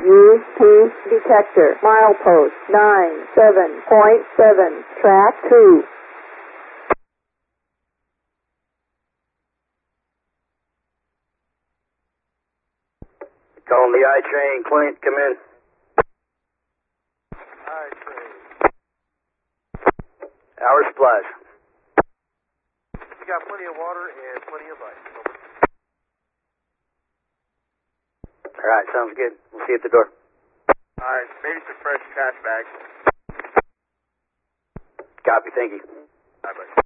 UP detector. Milepost 97.7. Track 2. Calling the I train. Clint, come in. I train. Hour supplies. You got plenty of water and plenty of ice. Over. All right, sounds good. We'll see you at the door. Alright, maybe some fresh trash bags. Copy, thank you. Bye, buddy.